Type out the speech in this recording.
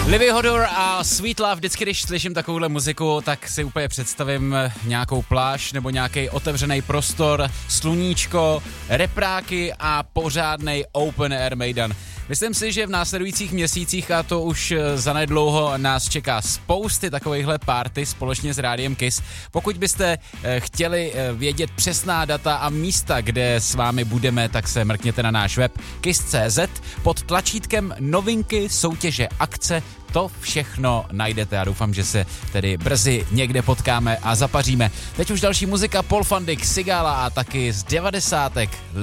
Livy Hodor a Sweet Love, vždycky, když slyším takovouhle muziku, tak si úplně představím nějakou pláž nebo nějaký otevřený prostor, sluníčko, repráky a pořádnej open air mejdan. Myslím si, že v následujících měsících, a to už zanedlouho, nás čeká spousty takovýchhle party společně s Rádiem Kiss. Pokud byste chtěli vědět přesná data a místa, kde s vámi budeme, tak se mrkněte na náš web kiss.cz pod tlačítkem novinky, soutěže, akce. To všechno najdete. Já doufám, že se tedy brzy někde potkáme a zapaříme. Teď už další muzika, Paul van Dyk, Sigala a taky z 90.